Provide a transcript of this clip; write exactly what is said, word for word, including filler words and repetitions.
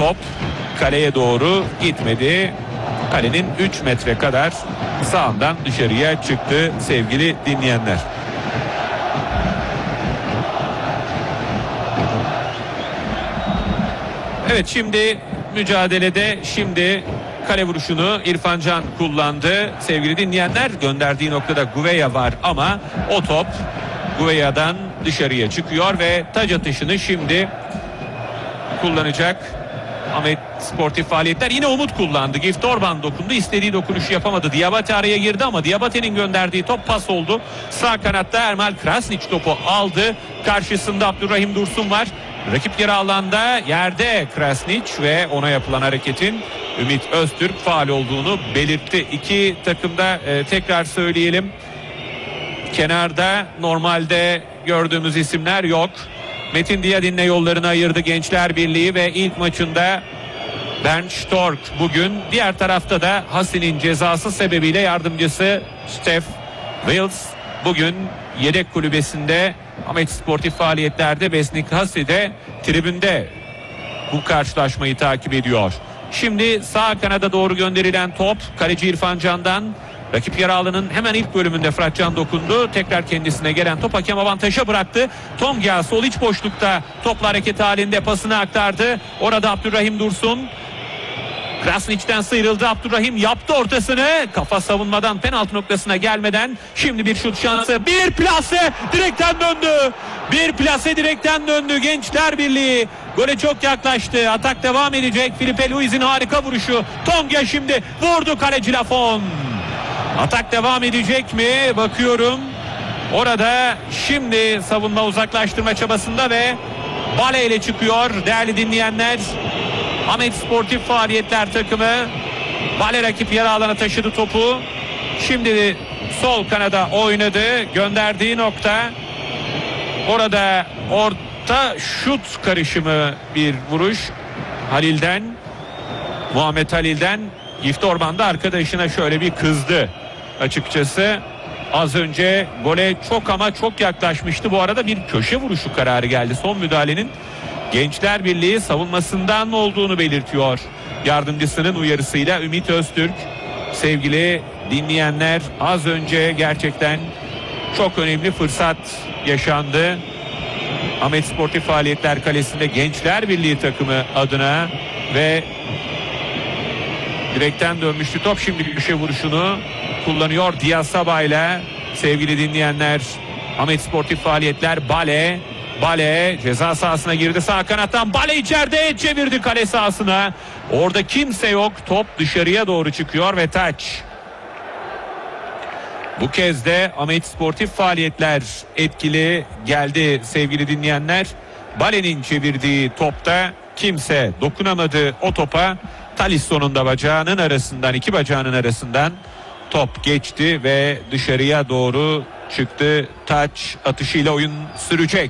top kaleye doğru gitmedi. Kalenin üç metre kadar sağından dışarıya çıktı sevgili dinleyenler. Evet, şimdi mücadelede şimdi kale vuruşunu İrfan Can kullandı. Sevgili dinleyenler, gönderdiği noktada Gouveia var ama o top Gouvea'dan dışarıya çıkıyor ve taç atışını şimdi kullanacak Ahmet Sportif Faaliyetler. Yine Umut kullandı. Gift Orban dokundu. İstediği dokunuşu yapamadı. Diabate araya girdi ama Diabate'nin gönderdiği top pas oldu. Sağ kanatta Ermal Krasnić topu aldı. Karşısında Abdurrahim Dursun var. Rakip yarı alanda yerde Krasnić ve ona yapılan hareketin Ümit Öztürk faul olduğunu belirtti. İki takımda e, tekrar söyleyelim. Kenarda normalde gördüğümüz isimler yok. Metin Diyadin'le yollarını ayırdı Gençler Birliği ve ilk maçında Bernd Stork bugün. Diğer tarafta da Hasi'nin cezası sebebiyle yardımcısı Stef Wils bugün yedek kulübesinde. Ahmet Sportif Faaliyetlerde Besnik Hasi de tribünde bu karşılaşmayı takip ediyor. Şimdi sağ kanada doğru gönderilen top kaleci İrfan Can'dan. Rakip yarı alanının hemen ilk bölümünde Fırat Can dokundu. Tekrar kendisine gelen top hakem avantaja bıraktı. Tonga sol iç boşlukta topla hareket halinde pasını aktardı. Orada Abdurrahim Dursun. Krasnić'ten sıyrıldı. Abdurrahim yaptı ortasını. Kafa savunmadan penaltı noktasına gelmeden şimdi bir şut şansı. Bir plase direkten döndü. Bir plase direkten döndü. Gençler Birliği gole çok yaklaştı. Atak devam edecek. Filipe Luiz'in harika vuruşu. Tonga şimdi vurdu, kaleci Lafon. Atak devam edecek mi? Bakıyorum. Orada şimdi savunma uzaklaştırma çabasında ve Bale ile çıkıyor değerli dinleyenler. Ahmet Sportif Faaliyetler takımı. Bale rakip yarı alana taşıdı topu. Şimdi sol kanada oynadı. Gönderdiği nokta. Orada orta şut karışımı bir vuruş. Halil'den. Muhammed Halil'den. Gift Orban da arkadaşına şöyle bir kızdı. Açıkçası az önce gole çok ama çok yaklaşmıştı. Bu arada bir köşe vuruşu kararı geldi. Son müdahalenin Gençler Birliği savunmasından olduğunu belirtiyor. Yardımcısının uyarısıyla Ümit Öztürk. Sevgili dinleyenler, az önce gerçekten çok önemli fırsat yaşandı. Ahmet Sportif Faaliyetler kalesinde Gençler Birliği takımı adına ve direkten dönmüştü top. Şimdi köşe vuruşunu kullanıyor Diasaba ile sevgili dinleyenler. Ahmet Sportif Faaliyetler Bale. Bale ceza sahasına girdi. Sağ kanattan Bale içeride çevirdi kale sahasına. Orada kimse yok. Top dışarıya doğru çıkıyor ve taç. Bu kez de Ahmet Sportif Faaliyetler etkili geldi sevgili dinleyenler. Bale'nin çevirdiği topta kimse dokunamadı o topa. Talisson'un da bacağının arasından, iki bacağının arasından top geçti ve dışarıya doğru çıktı. Taç atışıyla oyun sürecek.